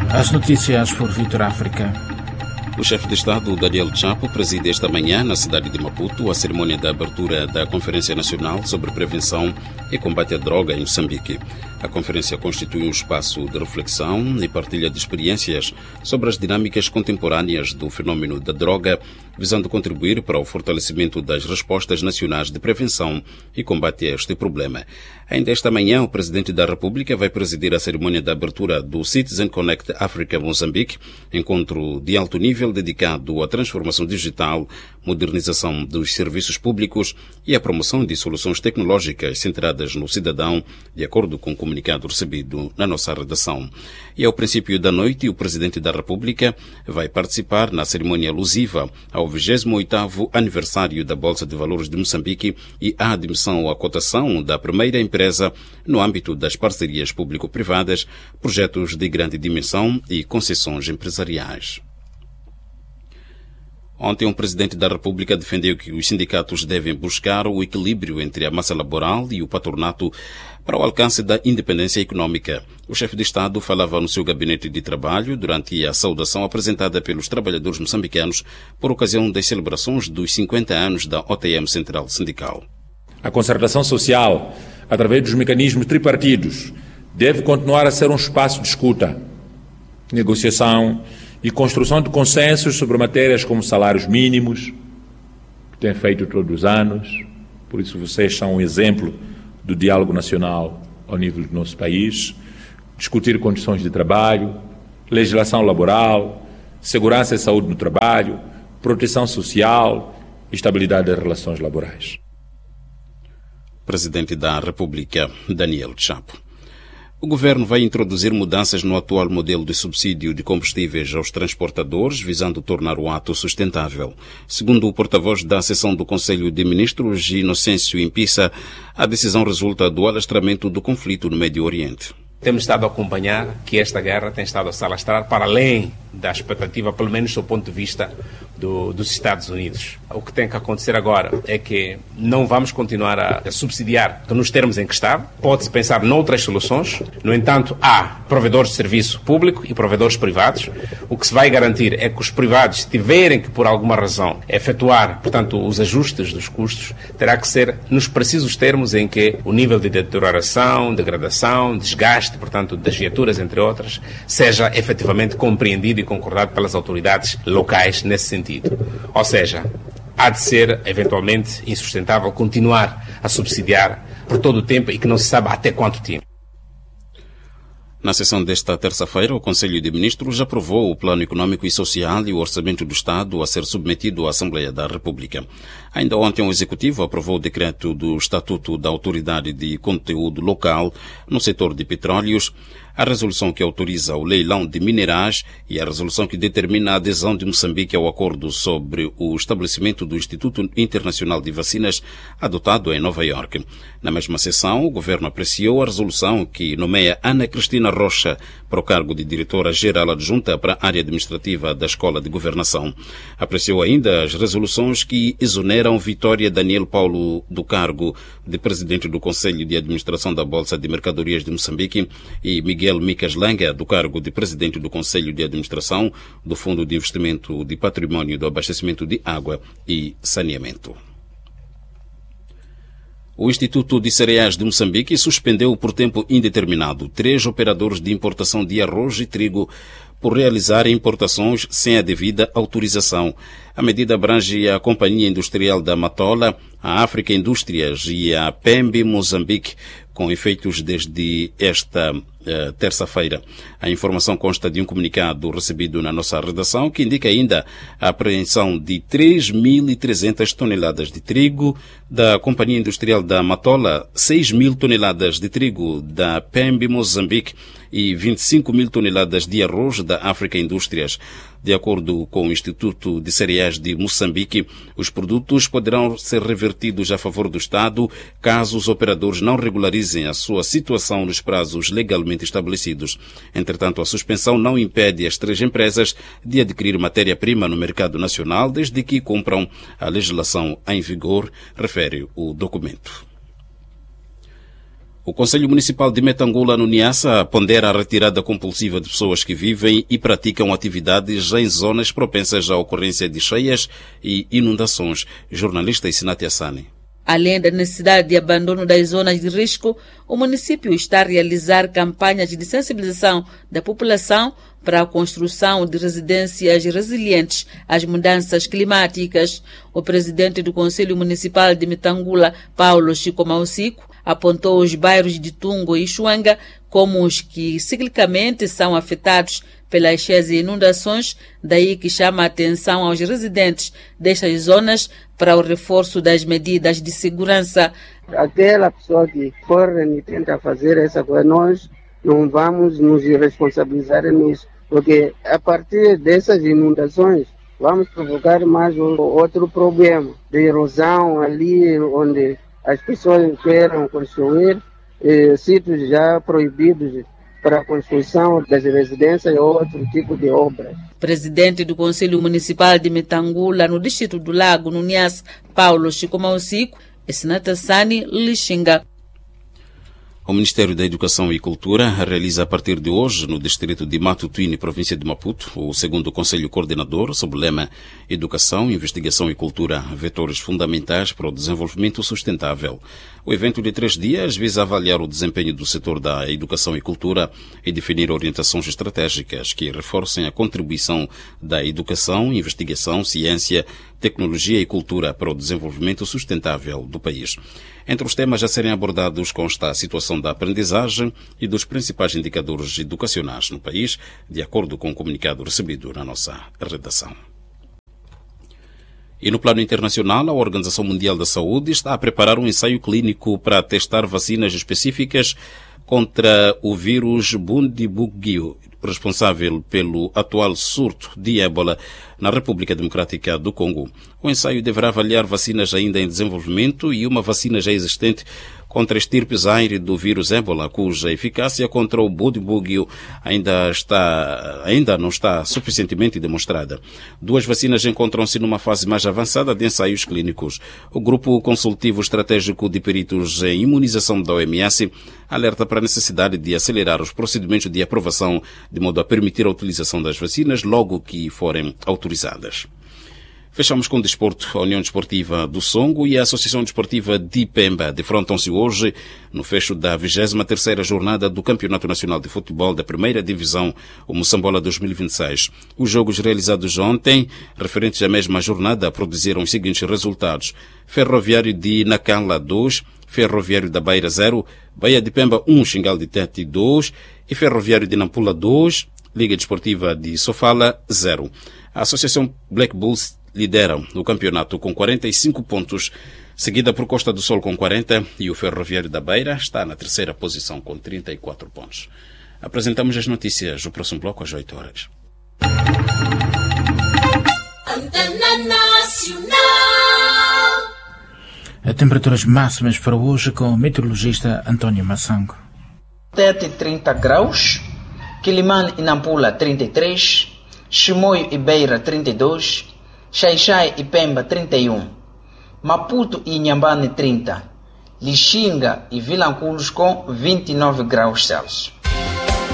As notícias por Vitor África. O chefe de Estado, Daniel Chapo, preside esta manhã, na cidade de Maputo, a cerimônia da abertura da Conferência Nacional sobre Prevenção e Combate à Droga em Moçambique. A conferência constitui um espaço de reflexão e partilha de experiências sobre as dinâmicas contemporâneas do fenômeno da droga, visando contribuir para o fortalecimento das respostas nacionais de prevenção e combate a este problema. Ainda esta manhã, o Presidente da República vai presidir a cerimônia da abertura do Citizen Connect Africa Moçambique, encontro de alto nível dedicado à transformação digital, modernização dos serviços públicos e à promoção de soluções tecnológicas centradas no cidadão, de acordo com o comunicado recebido na nossa redação. E ao princípio da noite, o Presidente da República vai participar na cerimônia alusiva ao 28º aniversário da Bolsa de Valores de Moçambique e à admissão à cotação da primeira empresa no âmbito das parcerias público-privadas, projetos de grande dimensão e concessões empresariais. Ontem, o Presidente da República defendeu que os sindicatos devem buscar o equilíbrio entre a massa laboral e o patronato para o alcance da independência econômica. O chefe de Estado falava no seu gabinete de trabalho durante a saudação apresentada pelos trabalhadores moçambicanos por ocasião das celebrações dos 50 anos da OTM Central Sindical. A concertação social, através dos mecanismos tripartidos, deve continuar a ser um espaço de escuta, negociação e construção de consensos sobre matérias como salários mínimos, que tem feito todos os anos. Por isso vocês são um exemplo do diálogo nacional ao nível do nosso país. Discutir condições de trabalho, legislação laboral, segurança e saúde no trabalho, proteção social e estabilidade das relações laborais. Presidente da República, Daniel Chapo. O Governo vai introduzir mudanças no atual modelo de subsídio de combustíveis aos transportadores, visando tornar o ato sustentável. Segundo o porta-voz da seção do Conselho de Ministros, Inocêncio Impissa, a decisão resulta do alastramento do conflito no Médio Oriente. Temos estado a acompanhar que esta guerra tem estado a se alastrar para além da expectativa, pelo menos do ponto de vista dos Estados Unidos. O que tem que acontecer agora é que não vamos continuar a subsidiar nos termos em que está. Pode-se pensar noutras soluções. No entanto, há provedores de serviço público e provedores privados. O que se vai garantir é que os privados, se tiverem que, por alguma razão, efetuar, portanto, os ajustes dos custos, terá que ser nos precisos termos em que o nível de deterioração, degradação, desgaste, portanto, das viaturas, entre outras, seja efetivamente compreendido e concordado pelas autoridades locais nesse sentido. Ou seja, há de ser, eventualmente, insustentável continuar a subsidiar por todo o tempo e que não se sabe até quanto tempo. Na sessão desta terça-feira, o Conselho de Ministros aprovou o Plano Econômico e Social e o Orçamento do Estado a ser submetido à Assembleia da República. Ainda ontem, o Executivo aprovou o decreto do Estatuto da Autoridade de Conteúdo Local no setor de petróleos, a resolução que autoriza o leilão de minerais e a resolução que determina a adesão de Moçambique ao acordo sobre o estabelecimento do Instituto Internacional de Vacinas adotado em Nova Iorque. Na mesma sessão, o Governo apreciou a resolução que nomeia Ana Cristina Rocha para o cargo de Diretora-Geral Adjunta para a área administrativa da Escola de Governação. Apreciou ainda as resoluções que exoneram Vitória Daniel Paulo do cargo de Presidente do Conselho de Administração da Bolsa de Mercadorias de Moçambique e Miguel Micas Langa do cargo de Presidente do Conselho de Administração do Fundo de Investimento de Património do Abastecimento de Água e Saneamento. O Instituto de Cereais de Moçambique suspendeu por tempo indeterminado 3 operadores de importação de arroz e trigo por realizarem importações sem a devida autorização. A medida abrange a Companhia Industrial da Matola, a África Indústrias e a Pembe Moçambique, com efeitos desde esta terça-feira. A informação consta de um comunicado recebido na nossa redação que indica ainda a apreensão de 3.300 toneladas de trigo da Companhia Industrial da Matola, 6.000 toneladas de trigo da Pembe Moçambique e 25.000 toneladas de arroz da África Indústrias. De acordo com o Instituto de Cereais de Moçambique, os produtos poderão ser revertidos a favor do Estado caso os operadores não regularizem a sua situação nos prazos legalmente estabelecidos. Entretanto, a suspensão não impede as 3 empresas de adquirir matéria-prima no mercado nacional desde que cumpram a legislação em vigor, refere o documento. O Conselho Municipal de Metangula, no Niassa, pondera a retirada compulsiva de pessoas que vivem e praticam atividades em zonas propensas à ocorrência de cheias e inundações. Jornalista Isinatia Sani. Além da necessidade de abandono das zonas de risco, o município está a realizar campanhas de sensibilização da população para a construção de residências resilientes às mudanças climáticas. O presidente do Conselho Municipal de Metangula, Paulo Chico Mausico, apontou os bairros de Tungo e Xuanga como os que ciclicamente são afetados pelas cheias e inundações, daí que chama a atenção aos residentes destas zonas para o reforço das medidas de segurança. Aquela pessoa que corre e tenta fazer essa coisa, nós não vamos nos responsabilizar nisso, porque a partir dessas inundações vamos provocar mais outro problema de erosão ali onde as pessoas querem construir, sítios já proibidos para a construção das residências ou outro tipo de obras. Presidente do Conselho Municipal de Metangula, no Distrito do Lago, no Niassa, Paulo Chico Mausico, Isinatia Sani, Lixinga. O Ministério da Educação e Cultura realiza a partir de hoje, no distrito de Matutuine, província de Maputo, o segundo Conselho Coordenador sob o lema Educação, Investigação e Cultura, vetores fundamentais para o desenvolvimento sustentável. O evento de 3 dias visa avaliar o desempenho do setor da educação e cultura e definir orientações estratégicas que reforcem a contribuição da educação, investigação, ciência, tecnologia e cultura para o desenvolvimento sustentável do país. Entre os temas a serem abordados consta a situação da aprendizagem e dos principais indicadores educacionais no país, de acordo com o comunicado recebido na nossa redação. E no plano internacional, a Organização Mundial da Saúde está a preparar um ensaio clínico para testar vacinas específicas contra o vírus Bundibugyo, responsável pelo atual surto de ébola na República Democrática do Congo. O ensaio deverá avaliar vacinas ainda em desenvolvimento e uma vacina já existente contra a estirpe Zaire do vírus ébola, cuja eficácia contra o Bundibugyo ainda não está suficientemente demonstrada. 2 vacinas encontram-se numa fase mais avançada de ensaios clínicos. O Grupo Consultivo Estratégico de Peritos em Imunização da OMS alerta para a necessidade de acelerar os procedimentos de aprovação, de modo a permitir a utilização das vacinas logo que forem autorizadas. Fechamos com o desporto. A União Desportiva do Songo e a Associação Desportiva de Pemba defrontam-se hoje no fecho da 23ª jornada do Campeonato Nacional de Futebol da Primeira Divisão, o Moçambola 2026. Os jogos realizados ontem, referentes à mesma jornada, produziram os seguintes resultados: Ferroviário de Nacala 2, Ferroviário da Beira 0, Baía de Pemba 1, Xingal de Tete 2 e Ferroviário de Nampula 2, Liga Desportiva de Sofala 0. A Associação Black Bulls lidera o campeonato com 45 pontos, seguida por Costa do Sol com 40 e o Ferroviário da Beira está na 3ª posição com 34 pontos. Apresentamos as notícias do próximo bloco às 8 horas. Temperaturas máximas para hoje com o meteorologista António Massango. Tete 30 graus, Quilimane e Nampula 33, Chimoio e Beira 32, Xai-Xai e Pemba 31, Maputo e Inhambane 30, Lixinga e Vilanculos com 29 graus Celsius.